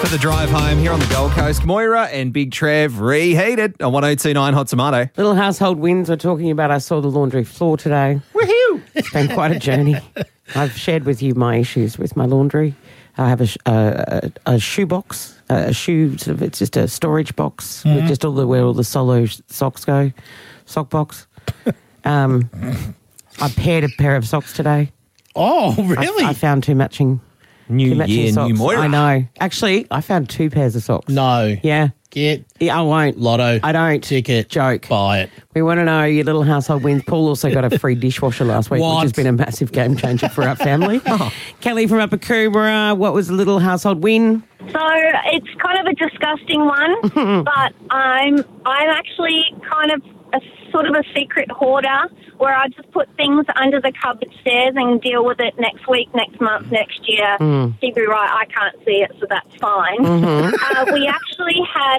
For the drive home here on the Gold Coast, Moira and Big Trev reheated on 102.9 Hot Tomato. Little household wins we're talking about. I saw the laundry floor today. Woohoo! It's been quite a journey. I've shared with you my issues with my laundry. I have a shoe box, it's just a storage box with just where all the solo socks go, sock box. I paired a pair of socks today. Oh, really? I found two matching socks. New Moira. I know. Actually, I found two pairs of socks. No. Yeah. Yeah, I won't. Lotto. I don't. Ticket. Joke. Buy it. We want to know your little household wins. Paul also got a free dishwasher last week, What? which has been a massive game changer for our family. Kelly from Upper Coomera, what was the little household win? So it's kind of a disgusting one, but I'm actually kind of a sort of a secret hoarder where I just put things under the cupboard stairs and deal with it next week, next month, next year. She'd be right, I can't see it, so that's fine. We actually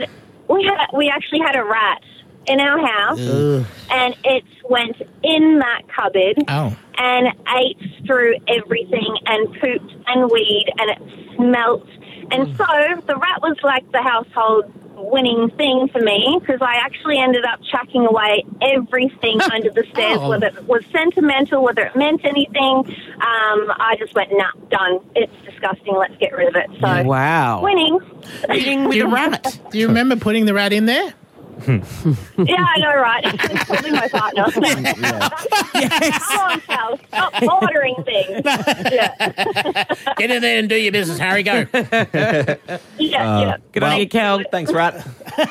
had a rat in our house, and it went in that cupboard and ate through everything and pooped and weed, and it smelt. And so the rat was like the household winning thing for me because I actually ended up chucking away everything under the stairs, whether it was sentimental, whether it meant anything. I just went, nah, done. It's disgusting. Let's get rid of it. So, winning. Winning with a rat. Do you remember putting the rat in there? Yeah, I know, right? It's probably my partner. Come on, Cal. Stop ordering things. Yeah. Get in there and do your business, Harry. Go. Yeah. Good on you, Cal. Thanks, Rat.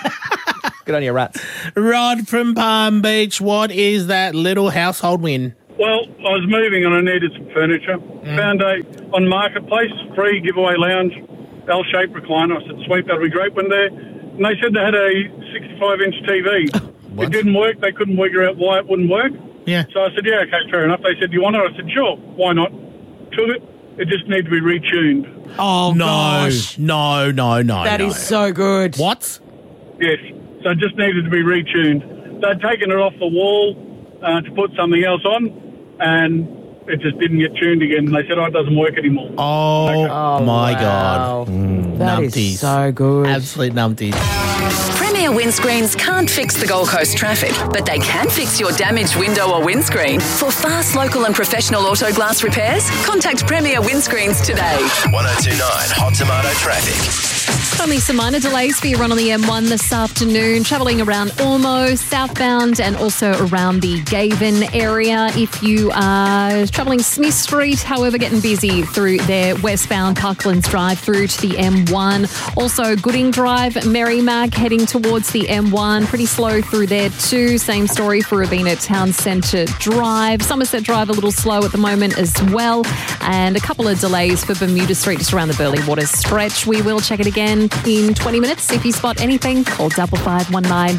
Good on you, Rats. Rod from Palm Beach, what is that little household win? Well, I was moving and I needed some furniture. Found on Marketplace, free giveaway lounge, L-shaped recliner. I said, sweet, that'll be great one there. And they said they had a 65-inch TV. It didn't work. They couldn't figure out why it wouldn't work. Yeah. So I said, yeah, okay, fair enough. They said, do you want it? I said, sure, why not? Took it. It just needed to be retuned. Oh, No, gosh. no. That is so good. What? Yes. So it just needed to be retuned. They'd taken it off the wall to put something else on, and it just didn't get tuned again. And they said, it doesn't work anymore. Oh, my God. That Numpties. is so good. Absolute numpties. Premier windscreens can't fix the Gold Coast traffic, but they can fix your damaged window or windscreen. For fast, local and professional auto glass repairs, contact Premier Windscreens today. 102.9 Hot Tomato Traffic. Only some minor delays for your run on the M1 this afternoon, travelling around Ormo, southbound, and also around the Gaven area. If you are travelling Smith Street, however, getting busy through there, westbound Parklands Drive through to the M1. Also, Gooding Drive, Merrimack, heading towards the M1. Pretty slow through there too. Same story for Ravina Town Centre Drive. Somerset Drive a little slow at the moment as well. And a couple of delays for Bermuda Street just around the Burleigh Water stretch. We will check it again in 20 minutes. If you spot anything, call 5519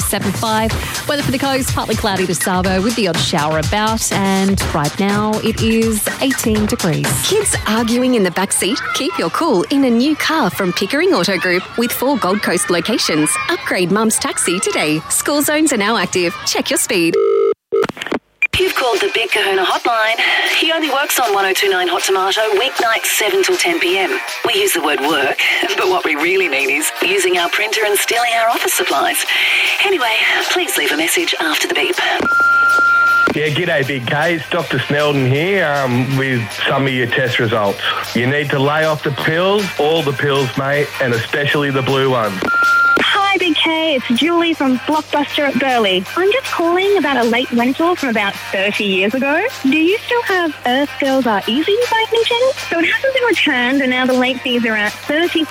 2275. Weather for the coast, partly cloudy to Savo with the odd shower about. And right now it is 18 degrees. Kids arguing in the back seat? Keep your cool in a new car from Pickering Auto Group with 4 Gold Coast locations. Upgrade Mum's Taxi today. School zones are now active. Check your speed. You've called the Big Kahuna hotline. He only works on 102.9 Hot Tomato, weeknights 7 till 10 p.m. We use the word work, but what we really mean is using our printer and stealing our office supplies. Anyway, please leave a message after the beep. Yeah, g'day Big K, it's Dr. Snelden here with some of your test results. You need to lay off the pills, all the pills, mate, and especially the blue ones. Hi, Big K. It's Julie from Blockbuster at Burleigh. I'm just calling about a late rental from about 30 years ago. Do you still have Earth Girls Are Easy by any chance? So it hasn't been returned, and now the late fees are at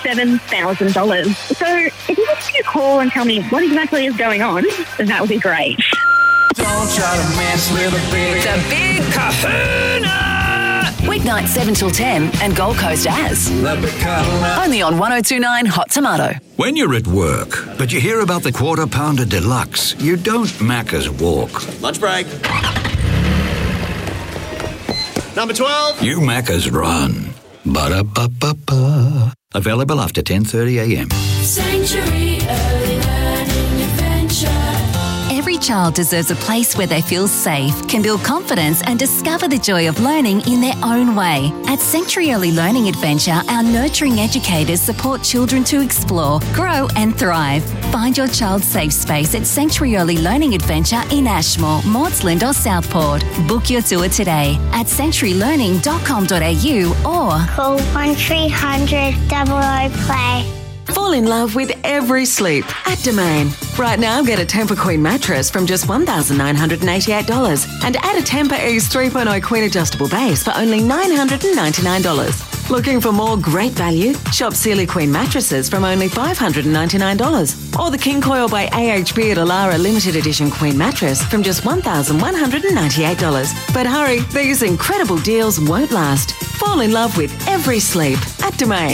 $37,000. So if you could give me a call and tell me what exactly is going on, that would be great. Don't try to mess with The Big Kahuna! Weeknight 7 till 10 and Gold Coast as. Only on 102.9 Hot Tomato. When you're at work, but you hear about the Quarter Pounder Deluxe, you don't Macca's walk. Lunch break. Number 12. You Macca's run. Ba-da-ba-ba-ba. Available after 10:30 a.m. Sanctuary Early Learning Adventure. Every child deserves a place where they feel safe, can build confidence and discover the joy of learning in their own way. At Sanctuary Early Learning Adventure, our nurturing educators support children to explore, grow and thrive. Find your child's safe space at Sanctuary Early Learning Adventure in Ashmore, Maudsley or Southport. Book your tour today at sanctuarylearning.com.au or call 1300 00play. Fall in love with every sleep at Domain. Right now, get a Tempur Queen mattress from just $1,988 and add a Tempur Ease 3.0 Queen adjustable base for only $999. Looking for more great value? Shop Sealy Queen mattresses from only $599. Or the King Coil by AHB at Alara Limited Edition Queen mattress from just $1,198. But hurry, these incredible deals won't last. Fall in love with every sleep at Domain.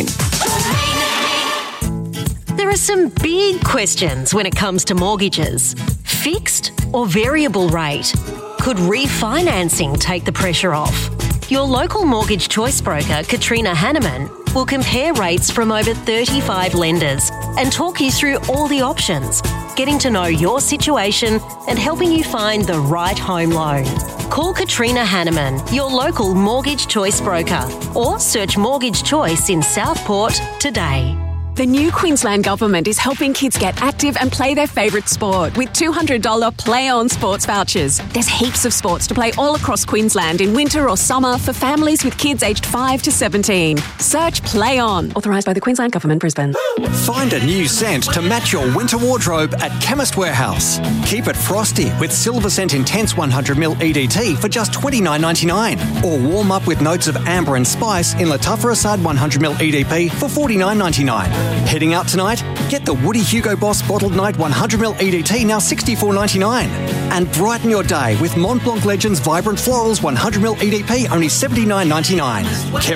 There are some big questions when it comes to mortgages. Fixed or variable rate? Could refinancing take the pressure off? Your local mortgage choice broker, Katrina Hanneman, will compare rates from over 35 lenders and talk you through all the options, getting to know your situation and helping you find the right home loan. Call Katrina Hanneman, your local mortgage choice broker, or search Mortgage Choice in Southport today. The new Queensland Government is helping kids get active and play their favourite sport with $200 Play On sports vouchers. There's heaps of sports to play all across Queensland in winter or summer for families with kids aged 5 to 17. Search Play On. Authorised by the Queensland Government, Brisbane. Find a new scent to match your winter wardrobe at Chemist Warehouse. Keep it frosty with Silver Scent Intense 100ml EDT for just $29.99. Or warm up with notes of amber and spice in Latuffer Assad 100ml EDP for $49.99. Heading out tonight? Get the Woody Hugo Boss Bottled Night 100ml EDT, now $64.99. And brighten your day with Mont Blanc Legends Vibrant Florals 100ml EDP, only $79.99.